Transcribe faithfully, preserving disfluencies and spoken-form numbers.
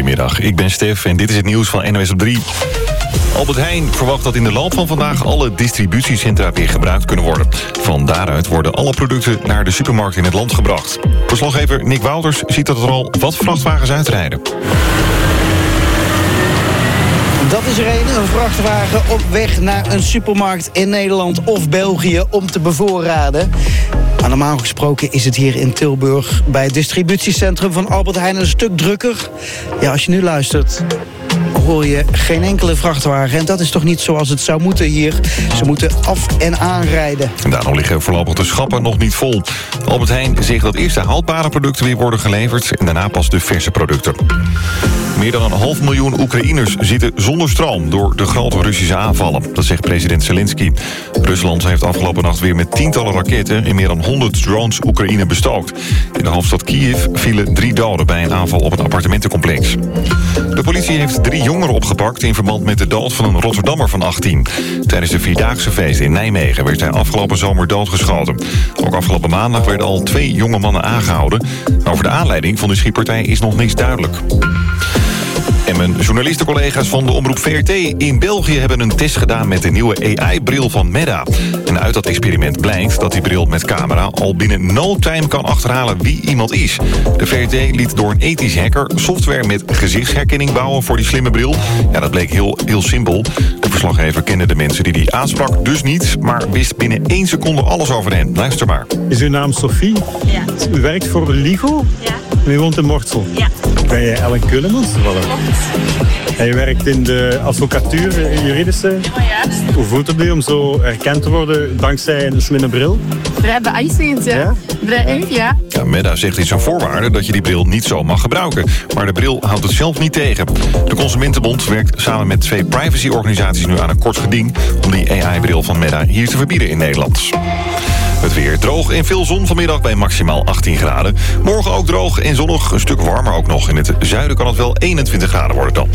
Goedemiddag, ik ben Stef en dit is het nieuws van N O S op drie. Albert Heijn verwacht dat in de loop van vandaag alle distributiecentra weer gebruikt kunnen worden. Van daaruit worden alle producten naar de supermarkt in het land gebracht. Verslaggever Nick Wouters ziet dat er al wat vrachtwagens uitrijden. Dat is er een, een vrachtwagen op weg naar een supermarkt in Nederland of België om te bevoorraden. Maar normaal gesproken is het hier in Tilburg bij het distributiecentrum van Albert Heijn een stuk drukker. Ja, als je nu luistert, hoor je geen enkele vrachtwagen. En dat is toch niet zoals het zou moeten hier. Ze moeten af- en aanrijden. En daarom liggen voorlopig de schappen nog niet vol. Albert Heijn zegt dat eerst de houdbare producten weer worden geleverd en daarna pas de verse producten. Meer dan een half miljoen Oekraïners zitten zonder stroom door de grote Russische aanvallen. Dat zegt president Zelensky. Rusland heeft afgelopen nacht weer met tientallen raketten en meer dan honderd drones Oekraïne bestookt. In de hoofdstad Kiev vielen drie doden bij een aanval op een appartementencomplex. De politie heeft drie jongeren opgepakt in verband met de dood van een Rotterdammer van achttien. Tijdens de Vierdaagse feest in Nijmegen werd hij afgelopen zomer doodgeschoten. Ook afgelopen maandag werden al twee jonge mannen aangehouden. Over de aanleiding van de schietpartij is nog niks duidelijk. En mijn journalistencollega's van de Omroep V R T in België hebben een test gedaan met de nieuwe A I-bril van Meta. En uit dat experiment blijkt dat die bril met camera al binnen no time kan achterhalen wie iemand is. De V R T liet door een ethisch hacker software met gezichtsherkenning bouwen voor die slimme bril. Ja, dat bleek heel, heel simpel. De verslaggever kende de mensen die die aansprak dus niet, maar wist binnen één seconde alles over hen. Luister maar. Is uw naam Sophie? Ja. U werkt voor Ligo? Ja. En u woont in Mortsel? Ja. Ben je Ellen Keulemans toevallig? En je werkt in de advocatuur, juridische. Ja, juist. Hoe voelt het nu om zo erkend te worden dankzij een slimme bril? Vrij beangstigend, ja. Ja? Vrij eng, ja. Ja, Meta zegt in zijn voorwaarden dat je die bril niet zo mag gebruiken. Maar de bril houdt het zelf niet tegen. De Consumentenbond werkt samen met twee privacyorganisaties nu aan een kort geding om die A I-bril van Meta hier te verbieden in Nederland. Het weer droog en veel zon vanmiddag bij maximaal achttien graden. Morgen ook droog en zonnig, een stuk warmer ook nog. In het zuiden kan het wel eenentwintig graden worden dan.